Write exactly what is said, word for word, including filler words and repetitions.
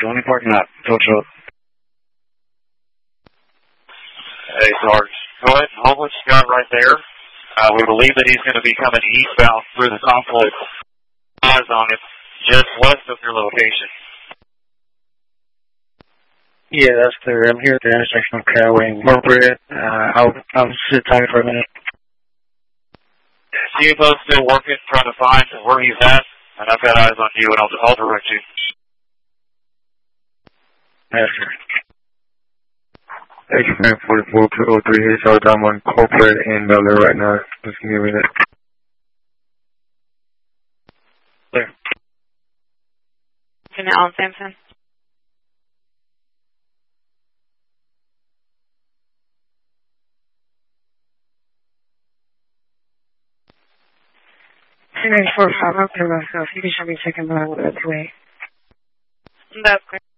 only parking lot. Tow truck. Hey, Sarge. Go ahead and hold what you got right there. Uh, we believe that he's going to be coming eastbound through the complex. Eyes on him, just west of your location. Yeah, that's clear. I'm here at the intersection of Caraway and Corporate. Uh, I'll, I'll sit tight for a minute. C F O's still working, trying to find where he's at, and I've got eyes on you, and I'll, I'll direct you. Yes, sir. H nine forty-four two oh three, H R down on Corporate and Bel-Air right now. Just give me a minute. Clear. Lieutenant Alan Sampson. two nine four five, I'll clear myself. You can show me second line with that way. That's clear.